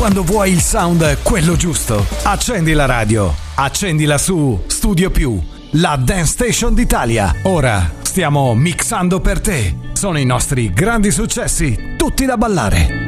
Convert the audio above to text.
quando vuoi il sound quello giusto. Accendi la radio, accendila su Studio Più, la dance station d'Italia. Ora stiamo mixando per te. Sono i nostri grandi successi, tutti da ballare.